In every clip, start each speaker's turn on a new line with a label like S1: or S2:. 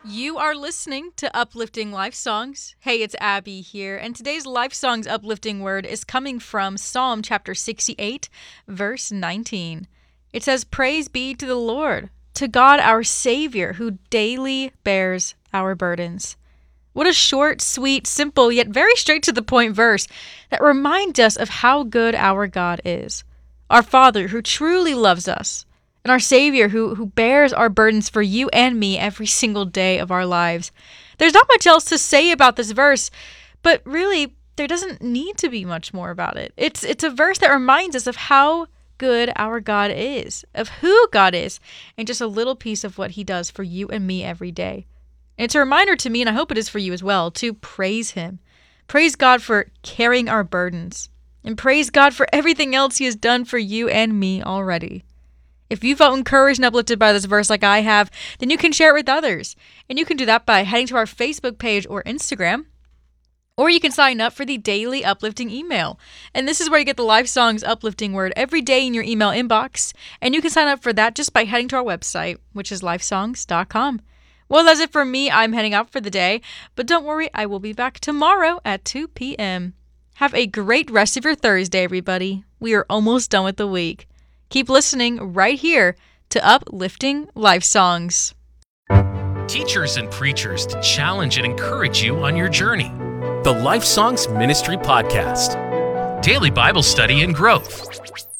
S1: You are listening to Uplifting Life Songs. Hey, it's Abby here, and today's Life Songs uplifting word is coming from Psalm chapter 68, verse 19. It says, "Praise be to the Lord, to God our Savior, who daily bears our burdens." What a short, sweet, simple, yet very straight to the point verse that reminds us of how good our God is. Our Father who truly loves us, and our Savior who bears our burdens for you and me every single day of our lives. There's not much else to say about this verse, but really, there doesn't need to be much more about it. It's a verse that reminds us of how good our God is, of who God is, and just a little piece of what He does for you and me every day. And it's a reminder to me, and I hope it is for you as well, to praise Him. Praise God for carrying our burdens, and praise God for everything else He has done for you and me already. If you felt encouraged and uplifted by this verse like I have, then you can share it with others. And you can do that by heading to our Facebook page or Instagram. Or you can sign up for the daily uplifting email. And this is where you get the Life Songs uplifting word every day in your email inbox. And you can sign up for that just by heading to our website, which is lifesongs.com. Well, that's it for me. I'm heading out for the day. But don't worry, I will be back tomorrow at 2 p.m. Have a great rest of your Thursday, everybody. We are almost done with the week. Keep listening right here to Uplifting Life Songs.
S2: Teachers and preachers to challenge and encourage you on your journey. The Life Songs Ministry Podcast. Daily Bible study and growth.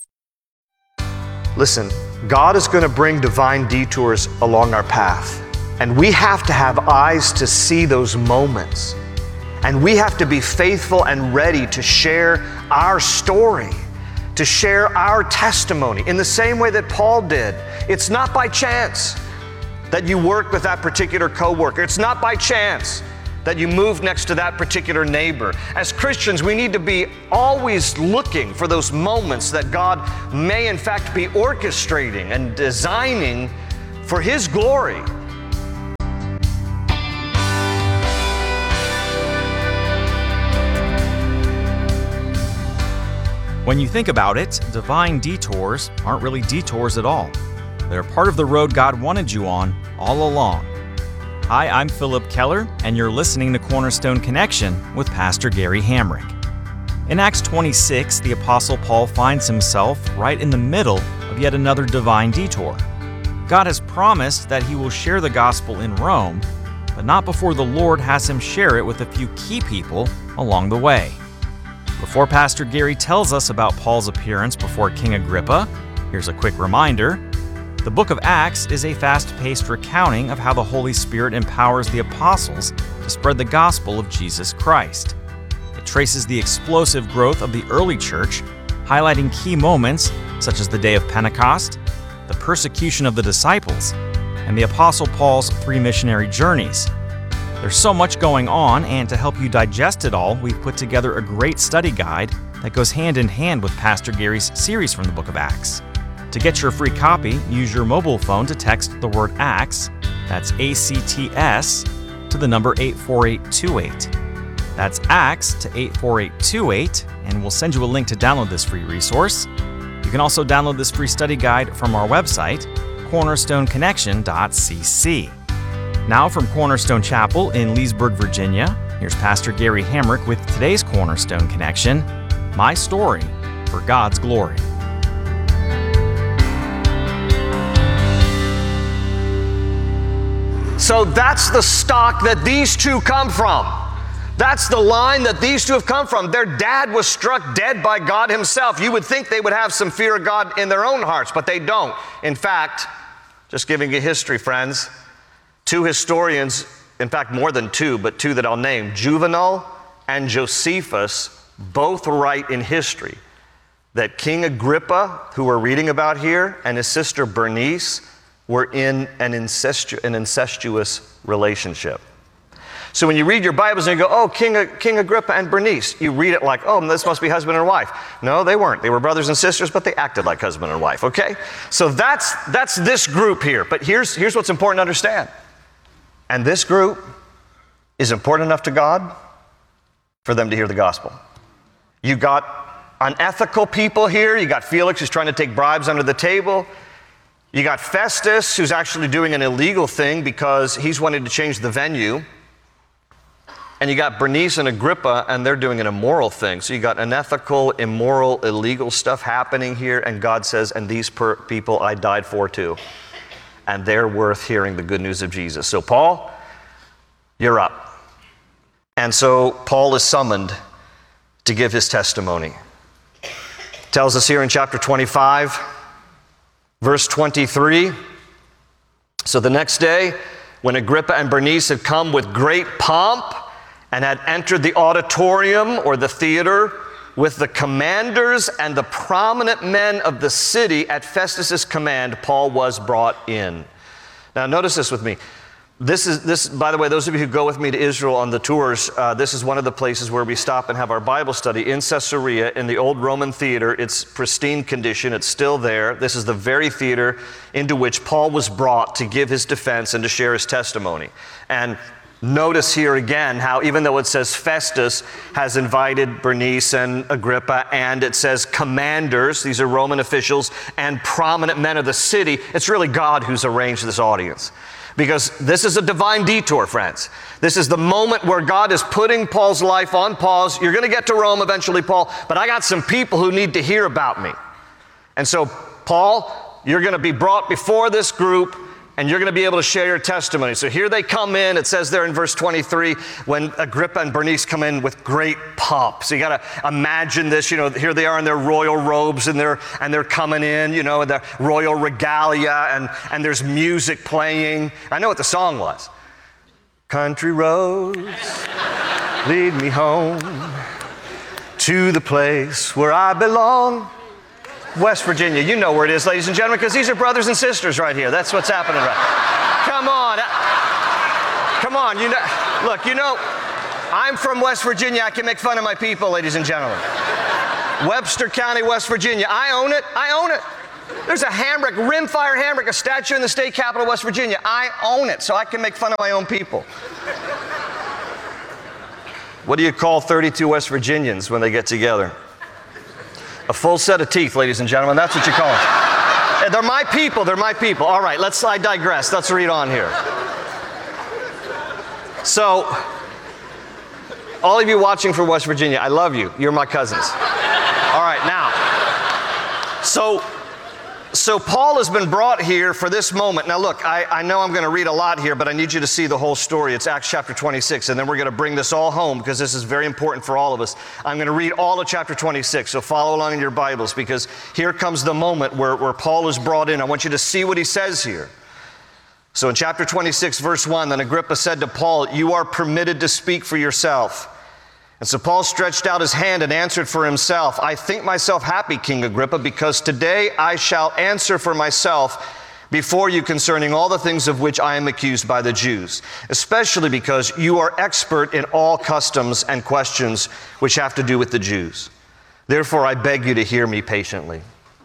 S3: Listen, God is going to bring divine detours along our path. And we have to have eyes to see those moments. And we have to be faithful and ready to share our story, to share our testimony in the same way that Paul did. It's not by chance that you work with that particular coworker. It's not by chance that you move next to that particular neighbor. As Christians, we need to be always looking for those moments that God may in fact be orchestrating and designing for His glory.
S4: When you think about it, divine detours aren't really detours at all. They're part of the road God wanted you on all along. Hi, I'm Philip Keller, and you're listening to Cornerstone Connection with Pastor Gary Hamrick. In Acts 26, the Apostle Paul finds himself right in the middle of yet another divine detour. God has promised that he will share the gospel in Rome, but not before the Lord has him share it with a few key people along the way. Before Pastor Gary tells us about Paul's appearance before King Agrippa, here's a quick reminder. The book of Acts is a fast-paced recounting of how the Holy Spirit empowers the apostles to spread the gospel of Jesus Christ. It traces the explosive growth of the early church, highlighting key moments such as the day of Pentecost, the persecution of the disciples, and the Apostle Paul's 3 missionary journeys. There's so much going on, and to help you digest it all, we've put together a great study guide that goes hand in hand with Pastor Gary's series from the book of Acts. To get your free copy, use your mobile phone to text the word ACTS, that's ACTS, to the number 84828. That's ACTS to 84828, and we'll send you a link to download this free resource. You can also download this free study guide from our website, cornerstoneconnection.cc. Now from Cornerstone Chapel in Leesburg, Virginia, here's Pastor Gary Hamrick with today's Cornerstone Connection, My Story for God's Glory.
S3: So that's the stock that these two come from. That's the line that these two have come from. Their dad was struck dead by God Himself. You would think they would have some fear of God in their own hearts, but they don't. In fact, just giving you history, friends, 2 historians, in fact more than 2, but 2 that I'll name, Juvenal and Josephus, both write in history that King Agrippa, who we're reading about here, and his sister Bernice were in an incestuous relationship. So when you read your Bibles and you go, oh, King Agrippa and Bernice, you read it like, oh, this must be husband and wife. No, they weren't. They were brothers and sisters, but they acted like husband and wife, okay? So that's this group here. But here's what's important to understand. And this group is important enough to God for them to hear the gospel. You got unethical people here. You got Felix who's trying to take bribes under the table. You got Festus, who's actually doing an illegal thing because he's wanting to change the venue. And you got Bernice and Agrippa, and they're doing an immoral thing. So you got unethical, immoral, illegal stuff happening here, and God says, and these people I died for too. And they're worth hearing the good news of Jesus. So Paul, you're up. And so Paul is summoned to give his testimony. It tells us here in chapter 25, verse 23, so the next day, when Agrippa and Bernice had come with great pomp and had entered the auditorium or the theater with the commanders and the prominent men of the city at Festus's command, Paul was brought in. Now notice this with me. This, by the way, those of you who go with me to Israel on the tours, this is one of the places where we stop and have our Bible study in Caesarea in the old Roman theater. It's pristine condition. It's still there. This is the very theater into which Paul was brought to give his defense and to share his testimony. And notice here again how even though it says Festus has invited Bernice and Agrippa, and it says commanders, these are Roman officials, and prominent men of the city, it's really God who's arranged this audience. Because this is a divine detour, friends. This is the moment where God is putting Paul's life on pause. You're going to get to Rome eventually, Paul, but I got some people who need to hear about me. And so, Paul, you're going to be brought before this group, and you're going to be able to share your testimony. So here they come in. It says there in verse 23, when Agrippa and Bernice come in with great pomp. So you got to imagine this, here they are in their royal robes, and they're coming in, in their royal regalia, and there's music playing. I know what the song was. Country roads, lead me home to the place where I belong. West Virginia, you know where it is, ladies and gentlemen, because these are brothers and sisters right here. That's what's happening right. Come on. Look, I'm from West Virginia. I can make fun of my people, ladies and gentlemen. Webster County, West Virginia. I own it. There's a Hamrick, Rimfire Hamrick, a statue in the state capital of West Virginia. I own it, so I can make fun of my own people. What do you call 32 West Virginians when they get together? A full set of teeth, ladies and gentlemen. That's what you call them. They're my people. All right, I digress. Let's read on here. So, all of you watching from West Virginia, I love you. You're my cousins. All right, now. So Paul has been brought here for this moment. Now look, I know I'm going to read a lot here, but I need you to see the whole story. It's Acts chapter 26, and then we're going to bring this all home because this is very important for all of us. I'm going to read all of chapter 26, so follow along in your Bibles because here comes the moment where Paul is brought in. I want you to see what he says here. So in chapter 26, verse 1, then Agrippa said to Paul, "You are permitted to speak for yourself." And so Paul stretched out his hand and answered for himself, "I think myself happy, King Agrippa, because today I shall answer for myself before you concerning all the things of which I am accused by the Jews, especially because you are expert in all customs and questions which have to do with the Jews. Therefore, I beg you to hear me patiently.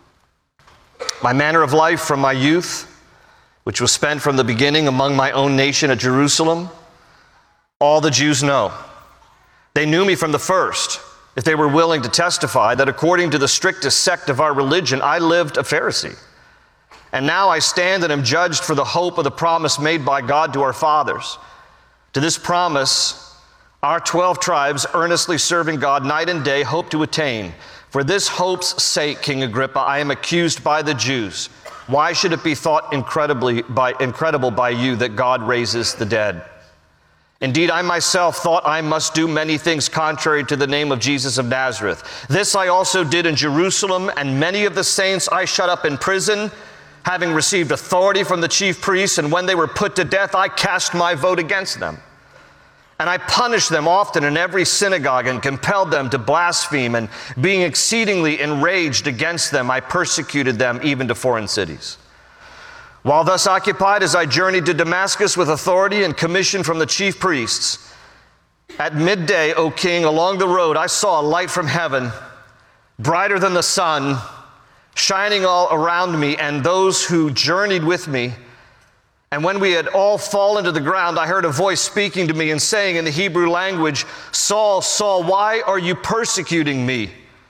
S3: My manner of life from my youth, which was spent from the beginning among my own nation at Jerusalem, all the Jews know. They knew me from the first, if they were willing to testify that according to the strictest sect of our religion, I lived a Pharisee. And now I stand and am judged for the hope of the promise made by God to our fathers. To this promise, our 12 tribes, earnestly serving God night and day, hope to attain. For this hope's sake, King Agrippa, I am accused by the Jews. Why should it be thought incredible by you that God raises the dead? Indeed, I myself thought I must do many things contrary to the name of Jesus of Nazareth. This I also did in Jerusalem, and many of the saints I shut up in prison, having received authority from the chief priests, and when they were put to death, I cast my vote against them. And I punished them often in every synagogue and compelled them to blaspheme, and being exceedingly enraged against them, I persecuted them even to foreign cities. While thus occupied, as I journeyed to Damascus with authority and commission from the chief priests, at midday, O king, along the road, I saw a light from heaven, brighter than the sun, shining all around me and those who journeyed with me. And when we had all fallen to the ground, I heard a voice speaking to me and saying in the Hebrew language, "Saul, Saul, why are you persecuting me?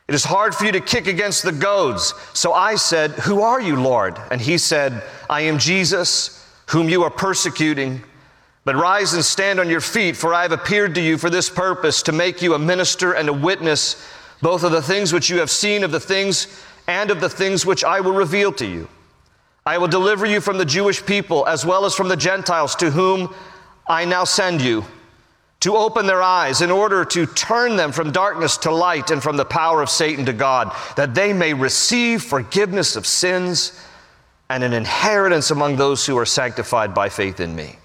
S3: It is hard for you to kick against the goads. So I said, who are you, Lord? And he said, I am Jesus, whom you are persecuting. But rise and stand on your feet, for I have appeared to you for this purpose, to make you a minister and a witness, both of the things which you have seen, of the things which I will reveal to you. I will deliver you from the Jewish people, as well as from the Gentiles, to whom I now send you, to open their eyes in order to turn them from darkness to light and from the power of Satan to God, that they may receive forgiveness of sins and an inheritance among those who are sanctified by faith in me.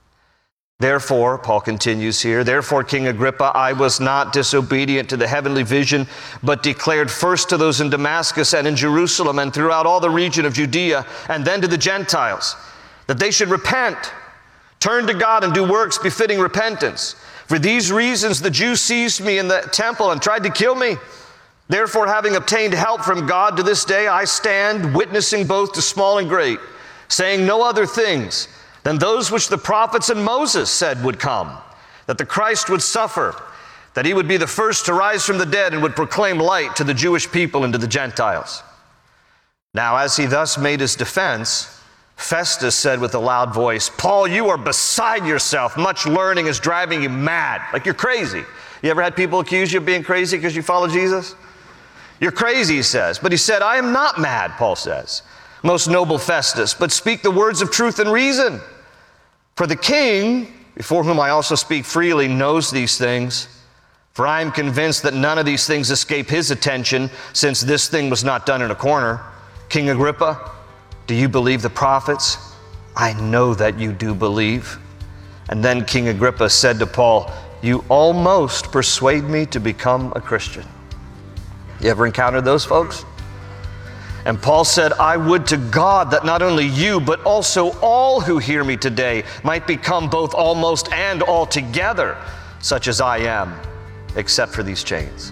S3: Therefore, Paul continues here, therefore, King Agrippa, I was not disobedient to the heavenly vision, but declared first to those in Damascus and in Jerusalem and throughout all the region of Judea, and then to the Gentiles, that they should repent, turn to God and do works befitting repentance. For these reasons the Jews seized me in the temple and tried to kill me. Therefore, having obtained help from God, to this day I stand witnessing both to small and great, saying no other things than those which the prophets and Moses said would come, that the Christ would suffer, that he would be the first to rise from the dead and would proclaim light to the Jewish people and to the Gentiles. Now, as he thus made his defense, Festus said with a loud voice, Paul, you are beside yourself. Much learning is driving you mad. Like you're crazy. You ever had people accuse you of being crazy because you follow Jesus? You're crazy, he says. But he said, I am not mad, Paul says, most noble Festus, but speak the words of truth and reason. For the king, before whom I also speak freely, knows these things. For I am convinced that none of these things escape his attention, since this thing was not done in a corner. King Agrippa, do you believe the prophets? I know that you do believe. And then King Agrippa said to Paul, you almost persuade me to become a Christian. You ever encountered those folks? And Paul said, I would to God that not only you, but also all who hear me today might become both almost and altogether such as I am, except for these chains.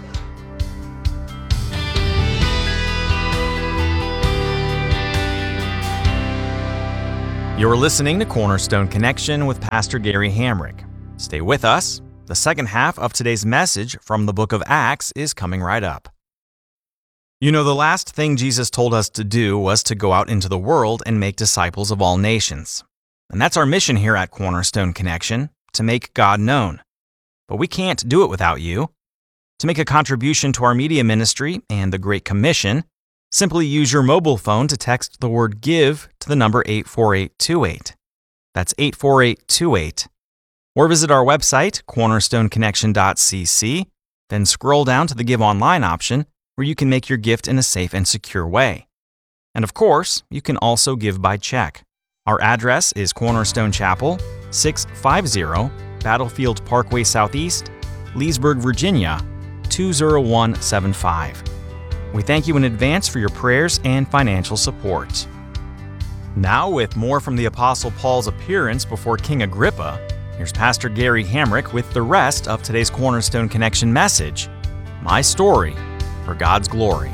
S4: You're listening to Cornerstone Connection with Pastor Gary Hamrick. Stay with us. The second half of today's message from the book of Acts is coming right up. You know, the last thing Jesus told us to do was to go out into the world and make disciples of all nations. And that's our mission here at Cornerstone Connection, to make God known. But we can't do it without you. To make a contribution to our media ministry and the Great Commission, simply use your mobile phone to text the word GIVE to the number 84828. That's 84828. Or visit our website, cornerstoneconnection.cc, then scroll down to the Give Online option, where you can make your gift in a safe and secure way. And of course, you can also give by check. Our address is Cornerstone Chapel, 650 Battlefield Parkway Southeast, Leesburg, Virginia, 20175. We thank you in advance for your prayers and financial support. Now, with more from the Apostle Paul's appearance before King Agrippa, here's Pastor Gary Hamrick with the rest of today's Cornerstone Connection message, My Story for God's Glory.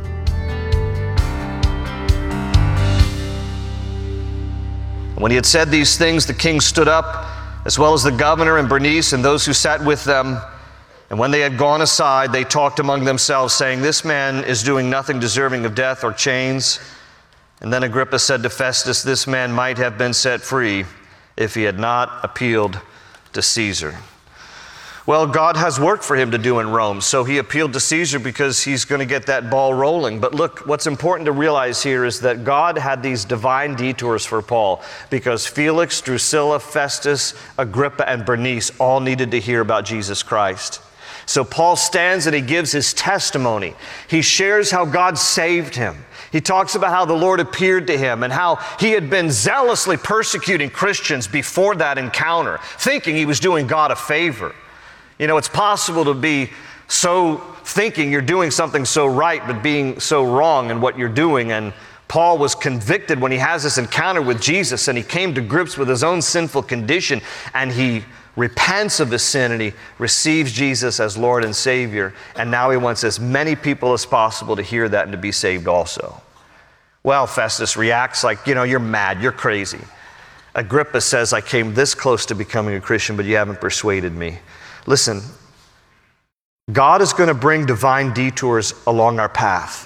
S3: When he had said these things, the king stood up, as well as the governor and Bernice and those who sat with them. And when they had gone aside, they talked among themselves, saying, this man is doing nothing deserving of death or chains. And then Agrippa said to Festus, this man might have been set free if he had not appealed to Caesar. Well, God has work for him to do in Rome, so he appealed to Caesar because he's going to get that ball rolling. But look, what's important to realize here is that God had these divine detours for Paul because Felix, Drusilla, Festus, Agrippa, and Bernice all needed to hear about Jesus Christ. So Paul stands and he gives his testimony. He shares how God saved him. He talks about how the Lord appeared to him and how he had been zealously persecuting Christians before that encounter, thinking he was doing God a favor. You know, it's possible to be so thinking you're doing something so right, but being so wrong in what you're doing. And Paul was convicted when he has this encounter with Jesus, and he came to grips with his own sinful condition, and he repents of his sin, and he receives Jesus as Lord and Savior. And now he wants as many people as possible to hear that and to be saved also. Well, Festus reacts like, you're mad, you're crazy. Agrippa says, I came this close to becoming a Christian, but you haven't persuaded me. Listen, God is going to bring divine detours along our path.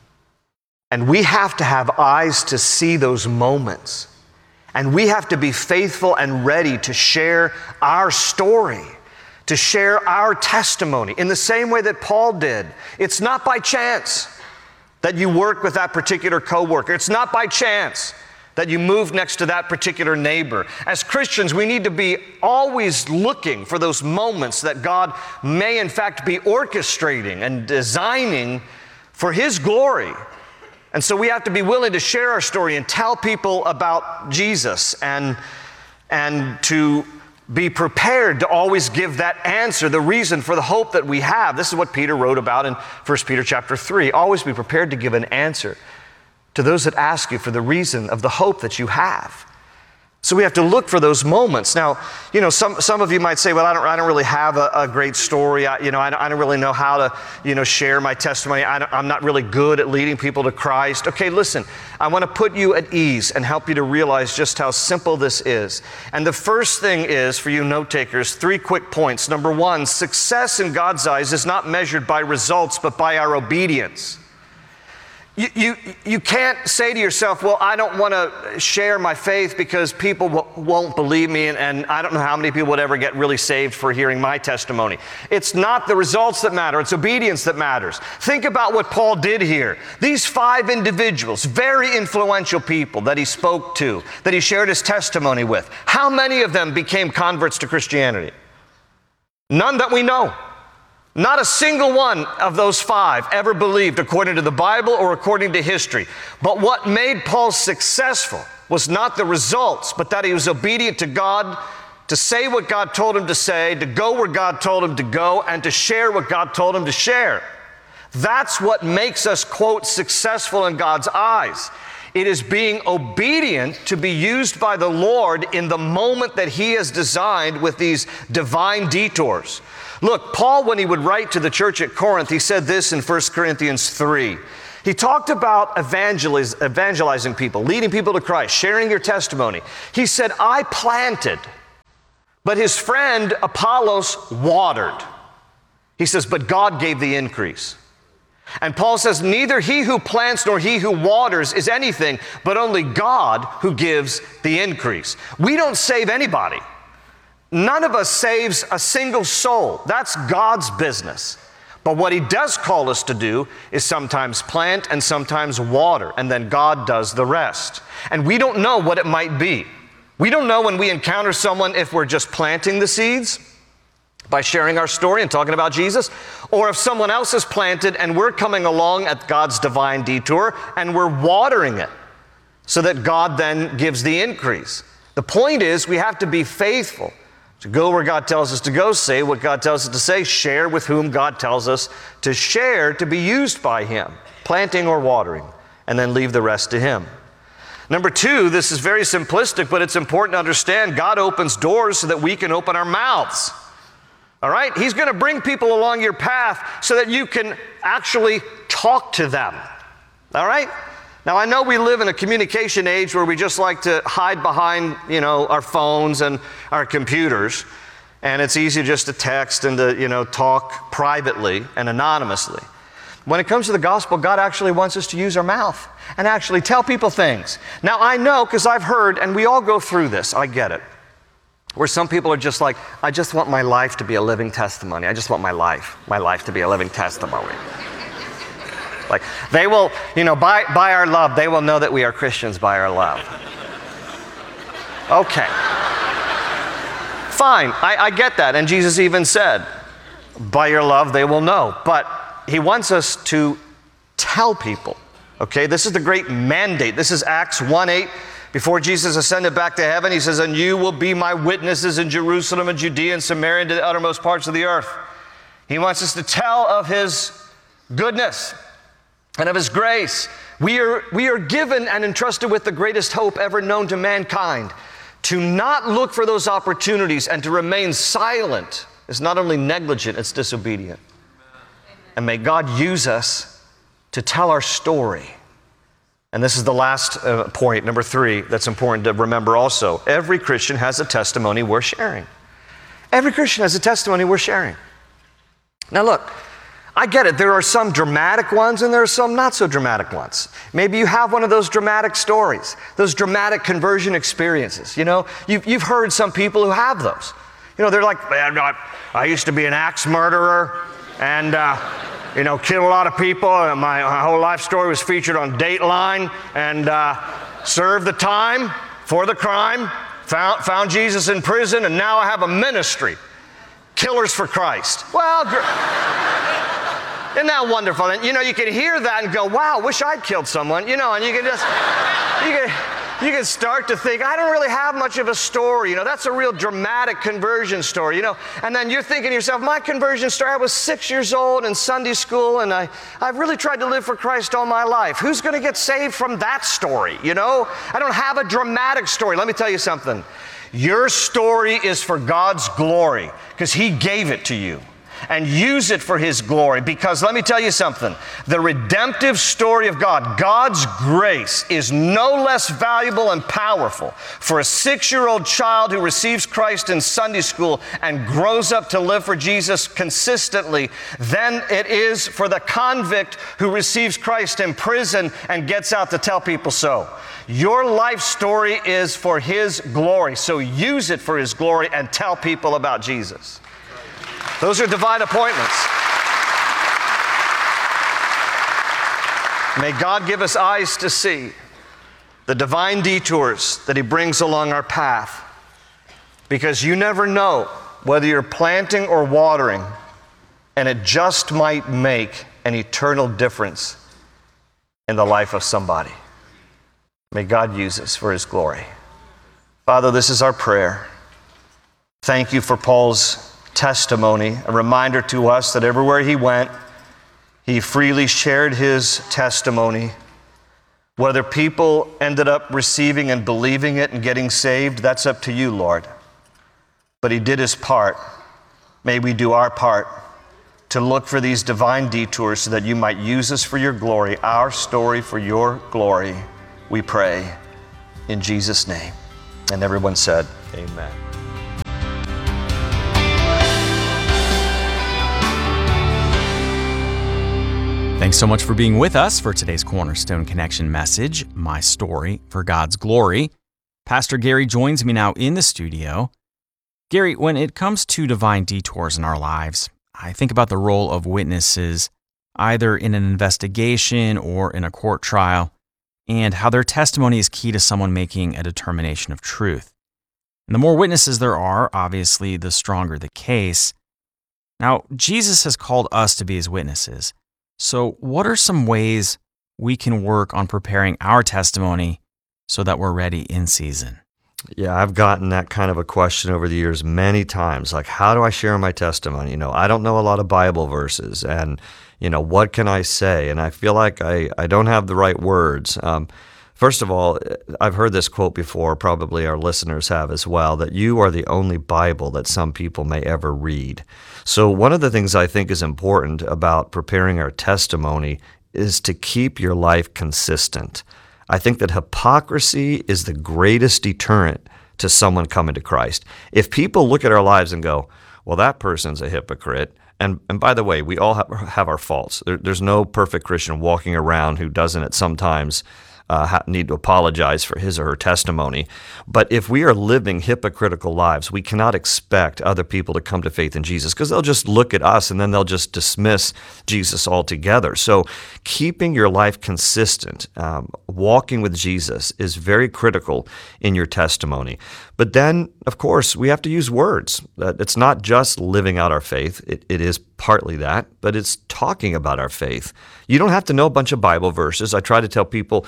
S3: And we have to have eyes to see those moments. And we have to be faithful and ready to share our story, to share our testimony in the same way that Paul did. It's not by chance that you work with that particular coworker. It's not by chance that you move next to that particular neighbor. As Christians, we need to be always looking for those moments that God may in fact be orchestrating and designing for His glory. And so we have to be willing to share our story and tell people about Jesus and to be prepared to always give that answer, the reason for the hope that we have. This is what Peter wrote about in 1 Peter chapter 3. Always be prepared to give an answer to those that ask you for the reason of the hope that you have. So we have to look for those moments. Now, some of you might say, well, I don't really have a great story. I don't really know how to, share my testimony. I'm not really good at leading people to Christ. Okay, listen, I want to put you at ease and help you to realize just how simple this is. And the first thing is, for you note takers, 3 quick points. Number 1, success in God's eyes is not measured by results, but by our obedience. You can't say to yourself, well, I don't want to share my faith because people won't believe me, and I don't know how many people would ever get really saved for hearing my testimony. It's not the results that matter, it's obedience that matters. Think about what Paul did here. These 5 individuals, very influential people that he spoke to, that he shared his testimony with, how many of them became converts to Christianity? None that we know. Not a single one of those 5 ever believed according to the Bible or according to history. But what made Paul successful was not the results, but that he was obedient to God, to say what God told him to say, to go where God told him to go, and to share what God told him to share. That's what makes us, quote, successful in God's eyes. It is being obedient to be used by the Lord in the moment that He has designed with these divine detours. Look, Paul, when he would write to the church at Corinth, he said this in 1 Corinthians 3. He talked about evangelizing people, leading people to Christ, sharing your testimony. He said, I planted, but his friend Apollos watered. He says, but God gave the increase. And Paul says, neither he who plants nor he who waters is anything, but only God who gives the increase. We don't save anybody. None of us saves a single soul. That's God's business. But what He does call us to do is sometimes plant and sometimes water, and then God does the rest. And we don't know what it might be. We don't know when we encounter someone if we're just planting the seeds by sharing our story and talking about Jesus, or if someone else has planted and we're coming along at God's divine detour and we're watering it so that God then gives the increase. The point is we have to be faithful to go where God tells us to go, say what God tells us to say, share with whom God tells us to share, to be used by Him, planting or watering, and then leave the rest to Him. Number 2, this is very simplistic, but it's important to understand God opens doors so that we can open our mouths. All right? He's going to bring people along your path so that you can actually talk to them. All right? Now, I know we live in a communication age where we just like to hide behind, our phones and our computers, and it's easy just to text and to, talk privately and anonymously. When it comes to the gospel, God actually wants us to use our mouth and actually tell people things. Now, I know, because I've heard, and we all go through this, I get it, where some people are just like, I just want my life to be a living testimony. I just want my life to be a living testimony. Like, they will, by our love, they will know that we are Christians by our love. Okay. Fine, I get that. And Jesus even said, by your love, they will know. But He wants us to tell people, okay? This is the great mandate. This is Acts 1:8. Before Jesus ascended back to heaven, He says, and you will be my witnesses in Jerusalem and Judea and Samaria and to the uttermost parts of the earth. He wants us to tell of His goodness and of His grace. We are given and entrusted with the greatest hope ever known to mankind. To not look for those opportunities and to remain silent is not only negligent, it's disobedient. And may God use us to tell our story. And this is the last point, number 3, that's important to remember also. Every Christian has a testimony worth sharing. Every Christian has a testimony worth sharing. Now look, I get it. There are some dramatic ones and there are some not so dramatic ones. Maybe you have one of those dramatic stories, those dramatic conversion experiences. You know, you've heard some people who have those. You know, they're like, I used to be an axe murderer and, killed a lot of people. And my whole life story was featured on Dateline and served the time for the crime, found Jesus in prison, and now I have a ministry, Killers for Christ. Well, isn't that wonderful? And you can hear that and go, wow, wish I'd killed someone, and you can start to think, I don't really have much of a story, that's a real dramatic conversion story, and then you're thinking to yourself, my conversion story, I was 6 years old in Sunday school and I've really tried to live for Christ all my life. Who's going to get saved from that story, I don't have a dramatic story. Let me tell you something. Your story is for God's glory because He gave it to you. And use it for His glory, because let me tell you something, the redemptive story of God, God's grace, is no less valuable and powerful for a 6-year-old child who receives Christ in Sunday school and grows up to live for Jesus consistently than it is for the convict who receives Christ in prison and gets out to tell people so. Your life story is for His glory, so use it for His glory and tell people about Jesus. Those are divine appointments. May God give us eyes to see the divine detours that He brings along our path, because you never know whether you're planting or watering, and it just might make an eternal difference in the life of somebody. May God use us for His glory. Father, this is our prayer. Thank you for Paul's testimony, a reminder to us that everywhere he went, he freely shared his testimony. Whether people ended up receiving and believing it and getting saved, that's up to you, Lord. But he did his part. May we do our part to look for these divine detours so that you might use us for your glory, our story for your glory, we pray in Jesus' name. And everyone said, amen.
S4: Thanks so much for being with us for today's Cornerstone Connection message, My Story for God's Glory. Pastor Gary joins me now in the studio. Gary, when it comes to divine detours in our lives, I think about the role of witnesses, either in an investigation or in a court trial, and how their testimony is key to someone making a determination of truth. And the more witnesses there are, obviously, the stronger the case. Now, Jesus has called us to be His witnesses. So what are some ways we can work on preparing our testimony so that we're ready in season?
S5: Yeah, I've gotten that kind of a question over the years many times. Like, how do I share my testimony? I don't know a lot of Bible verses, and, what can I say? And I feel like I don't have the right words. First of all, I've heard this quote before, probably our listeners have as well, that you are the only Bible that some people may ever read. So one of the things I think is important about preparing our testimony is to keep your life consistent. I think that hypocrisy is the greatest deterrent to someone coming to Christ. If people look at our lives and go, well, that person's a hypocrite, and by the way, we all have our faults. There's no perfect Christian walking around who doesn't at some times need to apologize for his or her testimony. But if we are living hypocritical lives, we cannot expect other people to come to faith in Jesus, because they'll just look at us and then they'll just dismiss Jesus altogether. So keeping your life consistent, walking with Jesus, is very critical in your testimony. But then, of course, we have to use words. It's not just living out our faith. It is partly that, but it's talking about our faith. You don't have to know a bunch of Bible verses. I try to tell people,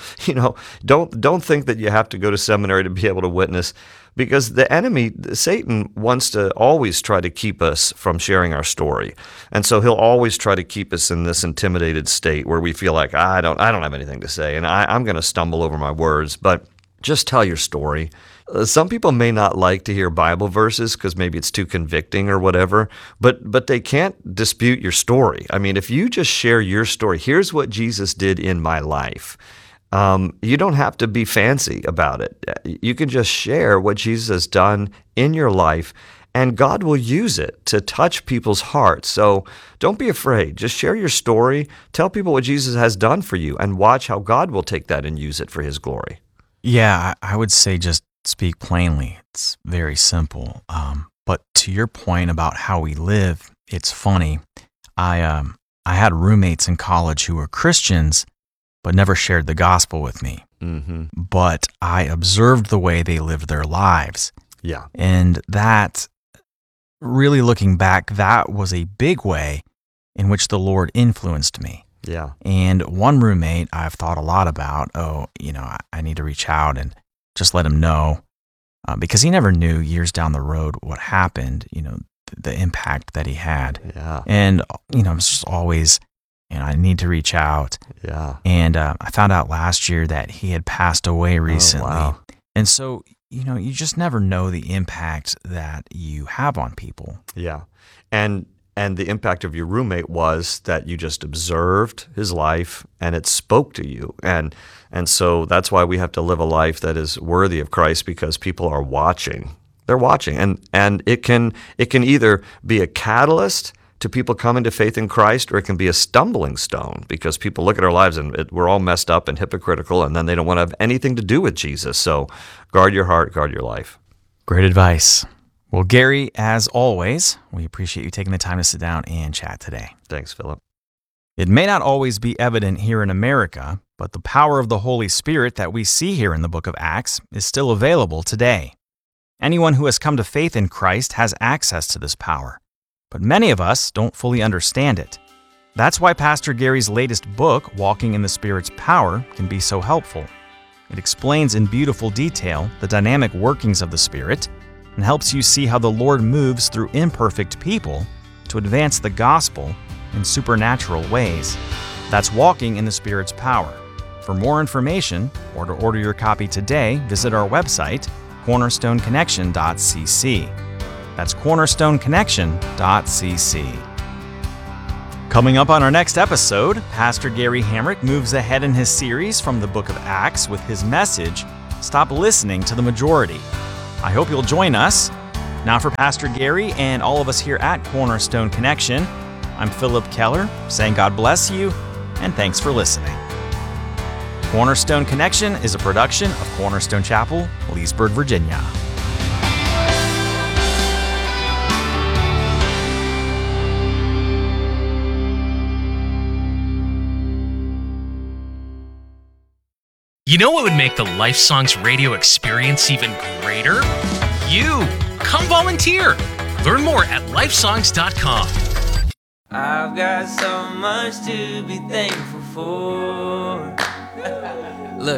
S5: don't think that you have to go to seminary to be able to witness, because the enemy, Satan, wants to always try to keep us from sharing our story. And so he'll always try to keep us in this intimidated state where we feel like, I don't have anything to say, and I'm going to stumble over my words. But just tell your story. Some people may not like to hear Bible verses because maybe it's too convicting or whatever, but they can't dispute your story. I mean, if you just share your story, here's what Jesus did in my life. You don't have to be fancy about it. You can just share what Jesus has done in your life, and God will use it to touch people's hearts. So don't be afraid. Just share your story. Tell people what Jesus has done for you and watch how God will take that and use it for his glory.
S4: Yeah, I would say just speak plainly. It's very simple. But to your point about how we live, it's funny. I had roommates in college who were Christians, but never shared the gospel with me.
S5: Mm-hmm.
S4: But I observed the way they lived their lives.
S5: Yeah.
S4: And that, really looking back, that was a big way in which the Lord influenced me.
S5: Yeah.
S4: And one roommate I've thought a lot about, I need to reach out and just let him know, because he never knew years down the road what happened, the impact that he had.
S5: Yeah.
S4: And, I'm just always, I need to reach out.
S5: Yeah.
S4: And I found out last year that he had passed away recently.
S5: Oh, wow.
S4: And so, you just never know the impact that you have on people.
S5: Yeah. And the impact of your roommate was that you just observed his life and it spoke to you. And so that's why we have to live a life that is worthy of Christ, because people are watching. They're watching. And it can either be a catalyst to people coming to faith in Christ, or it can be a stumbling stone, because people look at our lives and we're all messed up and hypocritical, and then they don't want to have anything to do with Jesus. So guard your heart, guard your life.
S4: Great advice. Well, Gary, as always, we appreciate you taking the time to sit down and chat today.
S5: Thanks, Philip.
S4: It may not always be evident here in America, but the power of the Holy Spirit that we see here in the book of Acts is still available today. Anyone who has come to faith in Christ has access to this power, but many of us don't fully understand it. That's why Pastor Gary's latest book, Walking in the Spirit's Power, can be so helpful. It explains in beautiful detail the dynamic workings of the Spirit and helps you see how the Lord moves through imperfect people to advance the gospel in supernatural ways. That's Walking in the Spirit's Power. For more information, or to order your copy today, visit our website, cornerstoneconnection.cc. That's cornerstoneconnection.cc. Coming up on our next episode, Pastor Gary Hamrick moves ahead in his series from the book of Acts with his message, Stop Listening to the Majority. I hope you'll join us. Now for Pastor Gary and all of us here at Cornerstone Connection, I'm Philip Keller, saying God bless you, and thanks for listening. Cornerstone Connection is a production of Cornerstone Chapel, Leesburg, Virginia.
S2: You know what would make the Life Songs radio experience even greater? You! Come volunteer! Learn more at lifesongs.com.
S6: I've got so much to be thankful for.